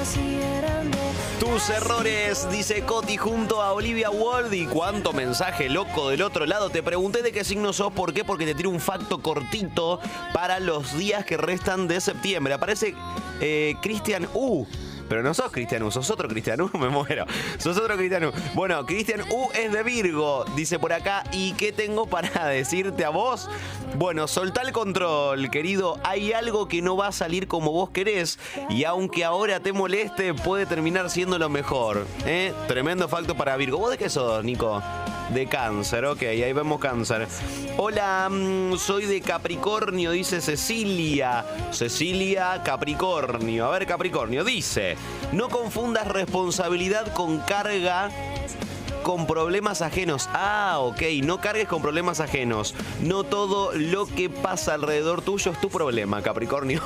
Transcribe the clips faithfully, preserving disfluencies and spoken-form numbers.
Tus errores, dice Coti junto a Olivia Wilde. Y cuánto mensaje loco del otro lado. Te pregunté de qué signo sos, ¿por qué? Porque te tiro un facto cortito para los días que restan de septiembre. Aparece eh, Cristian U. Pero no sos Cristian U, sos otro Cristian U, me muero. Sos otro Cristian U. Bueno, Cristian U es de Virgo, dice por acá. ¿Y qué tengo para decirte a vos? Bueno, soltá el control, querido. Hay algo que no va a salir como vos querés. Y aunque ahora te moleste, puede terminar siendo lo mejor. ¿eh? Tremendo facto para Virgo. ¿Vos de qué sos, Nico? De Cáncer, ok, ahí vemos Cáncer. Hola, soy de Capricornio, dice Cecilia. Cecilia Capricornio. A ver, Capricornio, dice: no confundas responsabilidad con carga con problemas ajenos. Ah, ok, no cargues con problemas ajenos. No todo lo que pasa alrededor tuyo es tu problema, Capricornio.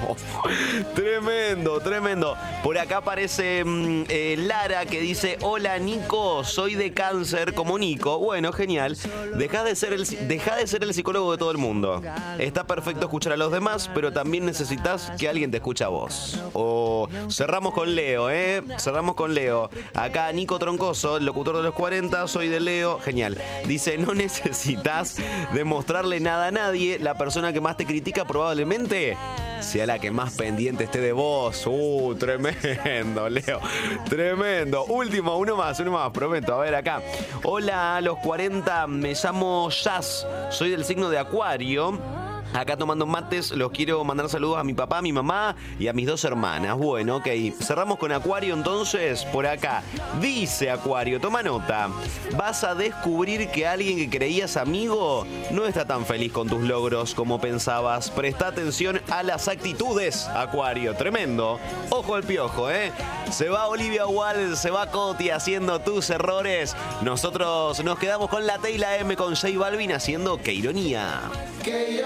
Tremendo, tremendo. Por acá aparece mmm, eh, Lara, que dice: hola, Nico, soy de Cáncer como Nico. Bueno, genial. Deja de ser el, deja de ser el psicólogo de todo el mundo. Está perfecto escuchar a los demás, pero también necesitas que alguien te escuche a vos. Oh, cerramos con Leo, ¿eh? Cerramos con Leo. Acá Nico Troncoso, el locutor de los cuarenta, soy de Leo. Genial. Dice: no necesitas demostrarle nada a nadie. La persona que más te critica probablemente sea la que más pendiente esté de vos. Uh, tremendo, Leo. Tremendo. Último, uno más, uno más, prometo. A ver, acá. Hola, a los cuarenta, me llamo Jazz. Soy del signo de Acuario. Acá tomando mates, los quiero mandar saludos a mi papá, a mi mamá y a mis dos hermanas. Bueno, ok, cerramos con Acuario entonces. Por acá dice Acuario, toma nota: vas a descubrir que alguien que creías amigo no está tan feliz con tus logros como pensabas. Presta atención a las actitudes, Acuario. Tremendo. Ojo al piojo, ¿eh? Se va Olivia Wilde, se va Coti haciendo tus errores. Nosotros nos quedamos con la T y la M con J Balvin haciendo Qué Ironía. Qué